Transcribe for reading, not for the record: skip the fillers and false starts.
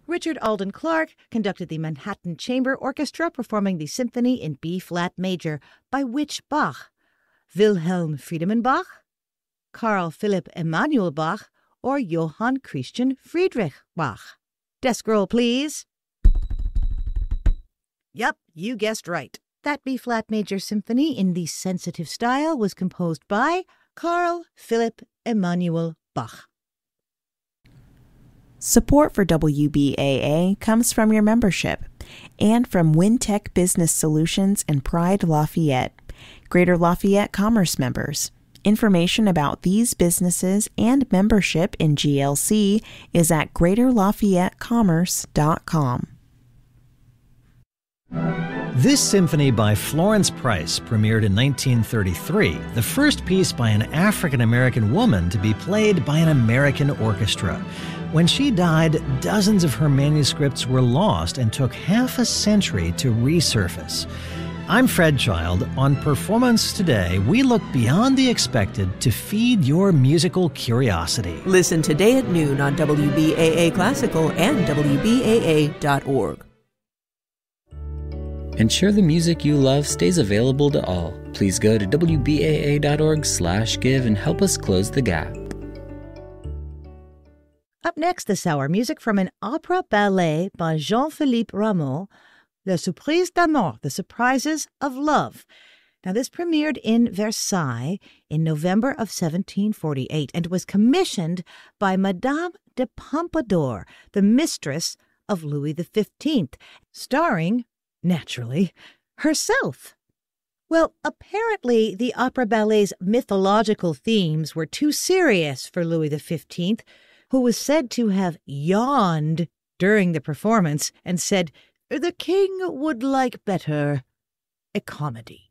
Richard Alden Clark conducted the Manhattan Chamber Orchestra performing the symphony in B-flat major by which Bach? Wilhelm Friedemann Bach, Carl Philipp Emanuel Bach, or Johann Christian Friedrich Bach? Desk roll, please. Yep, you guessed right. That B-flat major symphony in the sensitive style was composed by Carl Philipp Emanuel Bach. Support for WBAA comes from your membership and from Wintech Business Solutions and Pride Lafayette, Greater Lafayette Commerce members. Information about these businesses and membership in GLC is at greaterlafayetteCommerce.com. This symphony by Florence Price premiered in 1933, the first piece by an African-American woman to be played by an American orchestra. When she died, dozens of her manuscripts were lost and took half a century to resurface. I'm Fred Child. On Performance Today, we look beyond the expected to feed your musical curiosity. Listen today at noon on WBAA Classical and WBAA.org. Ensure the music you love stays available to all. Please go to WBAA.org/give and help us close the gap. Up next this hour, music from an opera ballet by Jean-Philippe Rameau, Les Surprises d'amour, The Surprises of Love. Now, this premiered in Versailles in November of 1748 and was commissioned by Madame de Pompadour, the mistress of Louis XV, starring, naturally, herself. Well, apparently the opera ballet's mythological themes were too serious for Louis XV, who was said to have yawned during the performance and said, "The king would like better a comedy."